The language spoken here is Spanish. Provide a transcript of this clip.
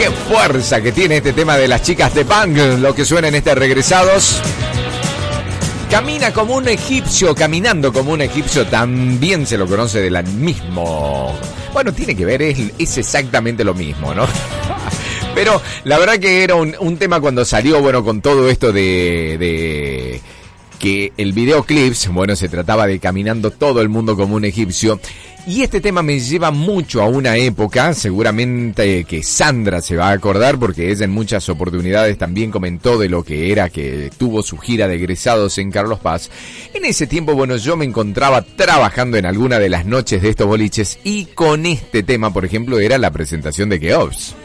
Qué fuerza que tiene este tema de las chicas de punk, lo que suena en este Regresados. Camina como un egipcio, caminando como un egipcio, también se lo conoce del mismo. Bueno, tiene que ver, es exactamente lo mismo, ¿no? Pero la verdad que era un tema cuando salió, bueno, con todo esto de que el videoclips, bueno, se trataba de caminando todo el mundo como un egipcio. Y este tema me lleva mucho a una época, seguramente que Sandra se va a acordar porque ella en muchas oportunidades también comentó de lo que era que tuvo su gira de egresados en Carlos Paz. En ese tiempo, bueno, yo me encontraba trabajando en alguna de las noches de estos boliches y con este tema, por ejemplo, era la presentación de Keops.